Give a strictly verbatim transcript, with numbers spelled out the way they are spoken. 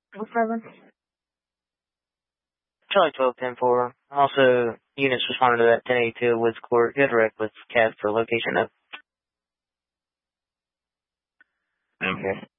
What's that? Charlie twelve ten four. Also, units responded to that ten eighty-two Woods Court. Good direct with C A D for location of. Okay.